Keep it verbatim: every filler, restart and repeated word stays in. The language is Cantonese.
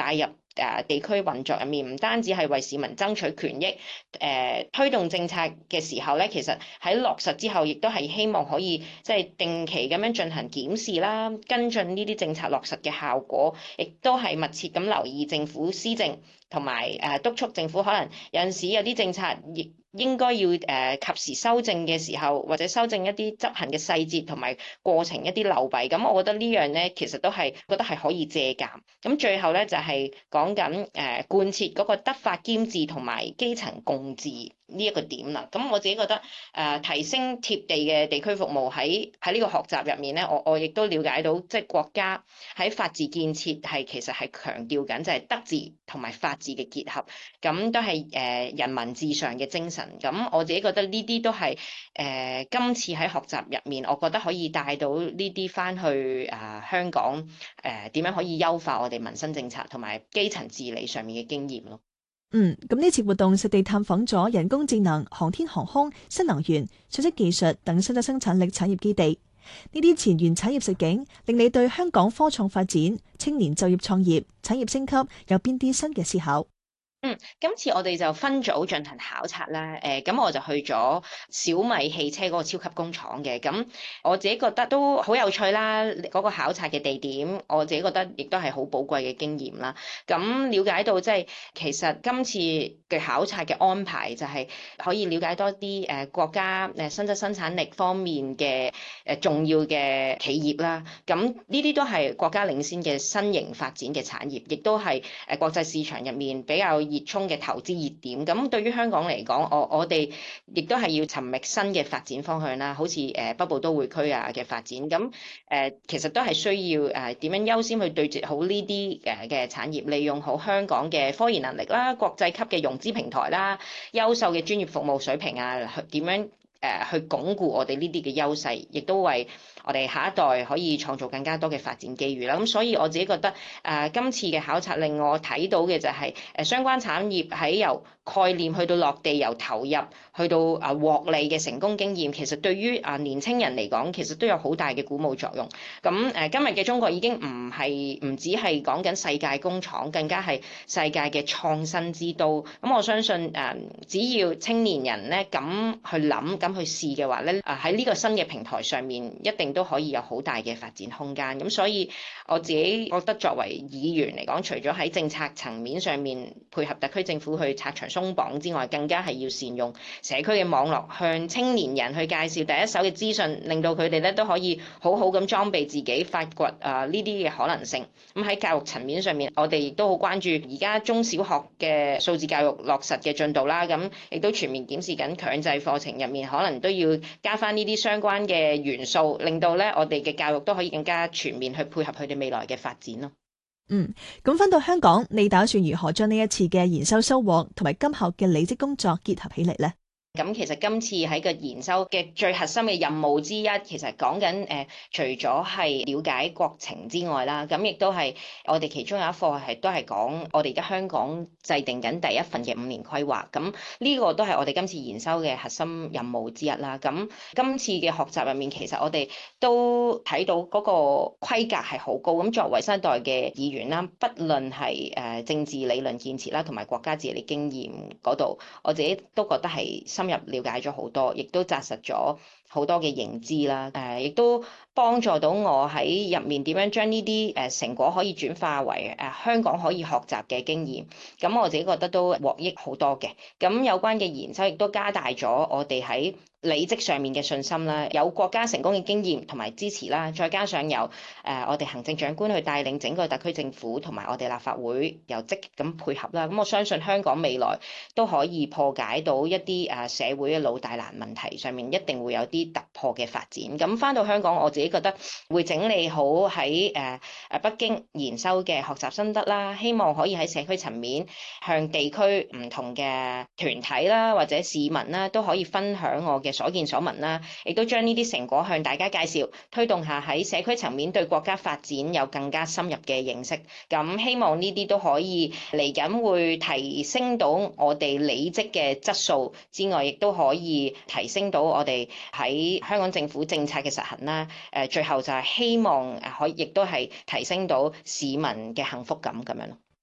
帶入誒地區運作入面，唔單止係為市民爭取權益，誒、呃、推動政策嘅時候咧，其實喺落實之後，亦都係希望可以即係定期咁樣進行檢視啦，跟進呢啲政策落實嘅效果，亦都係密切咁留意政府施政，同埋誒督促政府可能有陣時有啲政策亦應該要誒及時修正嘅時候，或者修正一啲執行嘅細節同埋過程一啲漏弊，咁我覺得呢樣咧其實都係覺得係可以借鑑。咁最後咧就係講緊誒貫徹嗰個德法兼治同埋基層共治呢一個點啦。咁我自己覺得誒、呃、提升貼地嘅地區服務喺喺呢個學習入面咧，我我亦都了解到即係國家喺法治建設係其實係強調緊就係德治同埋法治嘅結合，咁都係誒、呃、人民至上嘅精神。咁我自己覺得呢啲都係誒、呃、今次喺學習入面，我覺得可以帶到呢啲翻去啊、呃、香港誒點、呃、樣可以優化我哋民生政策同埋基層治理上面嘅經驗咯。 嗯，咁呢次活動實地探訪咗人工智能、航天航空、新能源、信息技術等新質生產力產業基地，呢啲前沿產業實景，令你對香港科創發展、青年就業創業、產業升級有邊啲新嘅思考？ 嗯，今次我哋就分組進行考察啦，誒、呃，咁我就去咗小米汽車嗰個超級工廠嘅，咁我自己覺得都好有趣啦，嗰、那個考察嘅地點，我自己覺得亦都係好寶貴嘅經驗啦。咁了解到即係其實今次嘅考察嘅安排就係可以了解多啲誒國家誒新質生產力方面嘅誒重要嘅企業啦，咁呢啲都係國家領先嘅新型發展嘅產業，亦都係誒國際市場入面比較熱衷嘅投資熱點。咁對於香港嚟講，我我哋亦都係要尋覓新嘅發展方向啦，好似誒北部都會區啊嘅發展。咁誒其實都係需要誒點樣優先去對接好呢啲誒嘅產業，利用好香港嘅科研能力啦、國際級嘅融資平台啦、優秀嘅專業服務水平啊，去點樣誒去鞏固我哋呢啲嘅優勢，亦都為我哋下一代可以創造更加多嘅發展機遇啦。咁所以我自己覺得誒、呃、今次嘅考察令我睇到嘅就係、是、誒、呃、相關產業喺由概念去到落地，由投入去到啊獲利嘅成功經驗，其實對於啊年青人嚟講，其實都有好大嘅鼓舞作用。咁誒、呃、今日嘅中國已經唔係唔止係講緊世界工廠，更加係世界嘅創新之都。咁我相信誒、呃、只要青年人咧咁去諗、咁去試嘅話咧，啊喺呢個新嘅平台上面一定都可以有好大嘅發展空間。咁所以我自己覺得作為議員嚟講，除咗喺政策層面上面配合特區政府去拆牆鬆綁之外，更加係要善用社區嘅網絡，向青年人去介紹第一手嘅資訊，令到佢哋咧都可以好好咁裝備自己，發掘啊呢啲嘅可能性。咁喺教育層面上面，我哋亦都好關注而家中小學嘅數字教育落實嘅進度啦。咁亦都全面檢視緊強制課程入面，可能都要加翻呢啲相關嘅元素，令到咧我哋嘅教育都可以更加全面去配合佢哋未來嘅發展咯。 嗯，咁返到香港，你打算如何將呢一次嘅研修收穫同埋今後嘅履職工作結合起嚟呢？ 咁其實今次喺個研修嘅最核心嘅任務之一，其實講緊誒，除咗係了解國情之外啦，咁亦都係我哋其中有一課係都係講我哋而家香港制定緊第一份嘅五年規劃。咁呢個都係我哋今次研修嘅核心任務之一啦。咁今次嘅學習入面，其實我哋都睇到嗰個規格係好高。咁作為新一代嘅議員啦，不論係誒政治理論建設啦，同埋國家治理經驗嗰度，我自己都覺得係深入了解咗好多，亦都紮實咗好多嘅認知啦。誒，亦都幫助到我喺入面點樣將呢啲誒成果可以轉化為誒香港可以學習嘅經驗。咁我自己覺得都獲益好多嘅。咁有關嘅研修亦都加大咗我哋喺履職上面嘅信心啦，有國家成功嘅經驗同埋支持啦，再加上有誒我哋行政長官去帶領整個特區政府同埋我哋立法會又積極咁配合啦。咁我相信香港未來都可以破解到一啲誒社會嘅老大難問題上面，一定會有啲突破嘅發展。咁返到香港，我自己覺得會整理好喺誒誒北京研修嘅學習心得啦，希望可以喺社區層面向地區唔同嘅團體啦或者市民啦都可以分享我嘅所見所聞啦，亦都將呢啲成果向大家介紹，推動下喺社區層面對國家發展有更加深入嘅認識。咁希望呢啲都可以嚟緊會提升到我哋履職嘅質素之外，亦都可以提升到我哋喺香港政府政策嘅實行啦。誒，最後就係希望誒可以亦都係提升到市民嘅幸福感咁樣咯。